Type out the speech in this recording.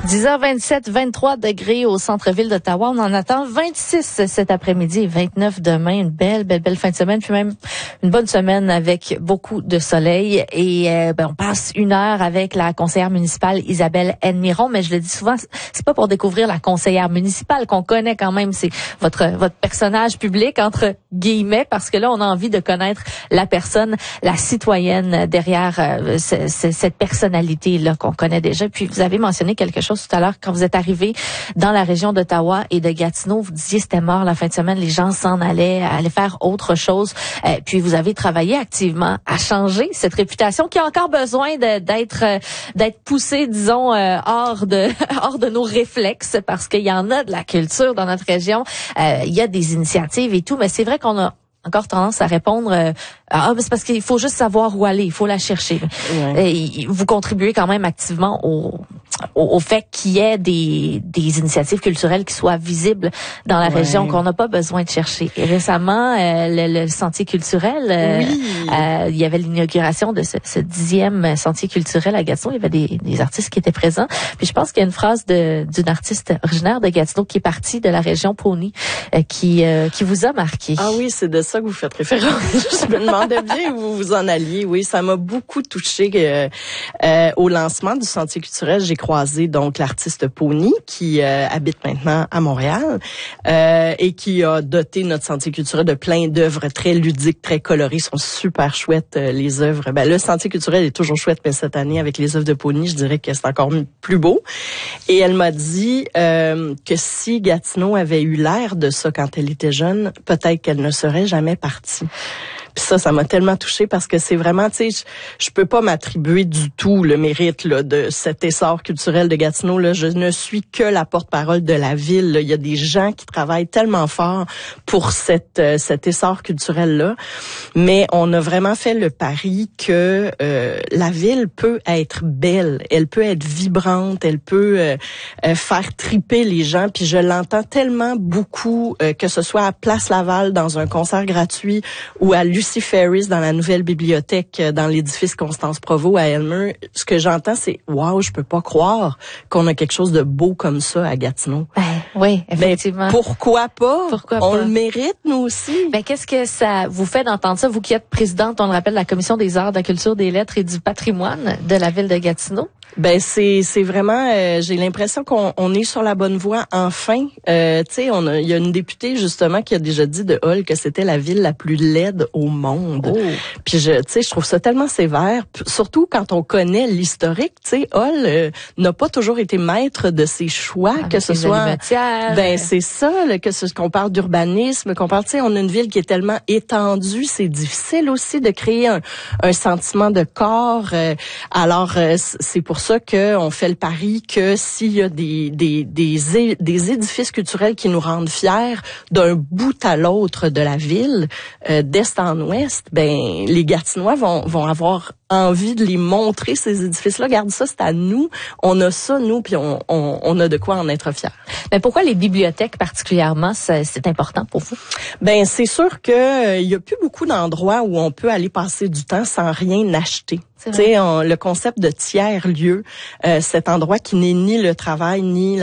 10h27, 23 degrés au centre-ville d'Ottawa. On en attend 26 cet après-midi et 29 demain. Une belle fin de semaine, puis même une bonne semaine avec beaucoup de soleil. Et on passe une heure avec la conseillère municipale Isabelle Miron. Mais je le dis souvent, c'est pas pour découvrir la conseillère municipale qu'on connaît quand même. C'est votre personnage public, entre guillemets, parce que là, on a envie de connaître la personne, la citoyenne derrière cette personnalité-là qu'on connaît déjà. Puis vous avez mentionné quelque chose tout à l'heure quand vous êtes arrivé dans la région d'Ottawa et de Gatineau. Vous disiez c'était mort la fin de semaine, les gens s'en allaient faire autre chose. Puis vous avez travaillé activement à changer cette réputation qui a encore besoin d'être poussée, disons, hors de nos réflexes, parce qu'il y en a de la culture dans notre région. Il y a des initiatives et tout, mais c'est vrai qu'on a encore tendance à répondre mais c'est parce qu'il faut juste savoir où aller, il faut la chercher. Ouais. Et vous contribuez quand même activement au fait qu'il y ait des initiatives culturelles qui soient visibles dans la région, qu'on n'a pas besoin de chercher. Et récemment, le sentier culturel, il y avait l'inauguration de ce 10e sentier culturel à Gatineau. Il y avait des artistes qui étaient présents. Puis je pense qu'il y a une phrase d'une artiste originaire de Gatineau qui est partie de la région Pony qui vous a marqué. Ah oui, c'est de ça que vous faites référence. Je me demandais bien où vous en alliez. Oui, ça m'a beaucoup touchée. Au lancement du sentier culturel, j'ai croisé donc l'artiste Pony qui habite maintenant à Montréal et qui a doté notre sentier culturel de plein d'œuvres très ludiques, très colorées. Ils sont super chouettes, les œuvres. Le sentier culturel est toujours chouette, mais cette année, avec les œuvres de Pony, je dirais que c'est encore plus beau. Et elle m'a dit que si Gatineau avait eu l'air de ça quand elle était jeune, peut-être qu'elle ne serait jamais partie. Puis ça m'a tellement touchée parce que c'est vraiment, tu sais, je peux pas m'attribuer du tout le mérite là de cet essor culturel de Gatineau. Là, je ne suis que la porte-parole de la ville. Là. Il y a des gens qui travaillent tellement fort pour cet essor culturel-là. Mais on a vraiment fait le pari que la ville peut être belle, elle peut être vibrante, elle peut faire triper les gens. Puis je l'entends tellement beaucoup, que ce soit à Place Laval dans un concert gratuit ou à Lucie Ferris dans la nouvelle bibliothèque dans l'édifice Constance Provost à Elmer. Ce que j'entends, c'est « Wow, je peux pas croire qu'on a quelque chose de beau comme ça à Gatineau. » Oui, effectivement. Ben, pourquoi pas? On le mérite, nous aussi. Ben, qu'est-ce que ça vous fait d'entendre ça? Vous qui êtes présidente, on le rappelle, de la Commission des arts, de la culture, des lettres et du patrimoine de la ville de Gatineau. Ben c'est vraiment j'ai l'impression qu'on est sur la bonne voie enfin. Tu sais, il y a une députée justement qui a déjà dit de Hull que c'était la ville la plus laide au monde. Oh. Puis je trouve ça tellement sévère, surtout quand on connaît l'historique, tu sais, Hull n'a pas toujours été maître de ses choix. Avec que ce soit c'est ça, qu'on parle d'urbanisme, qu'on parle, tu sais, on a une ville qui est tellement étendue, c'est difficile aussi de créer un sentiment de corps. Alors c'est pour ça qu'on fait le pari que s'il y a des édifices culturels qui nous rendent fiers d'un bout à l'autre de la ville, d'est en ouest, ben les Gatinois vont avoir envie de les montrer, ces édifices-là. Regarde ça, c'est à nous. On a ça, nous, puis on a de quoi en être fiers. Mais pourquoi les bibliothèques particulièrement, c'est important pour vous? Ben c'est sûr que il y a plus beaucoup d'endroits où on peut aller passer du temps sans rien acheter. Tu sais, le concept de tiers-lieu, cet endroit qui n'est ni le travail ni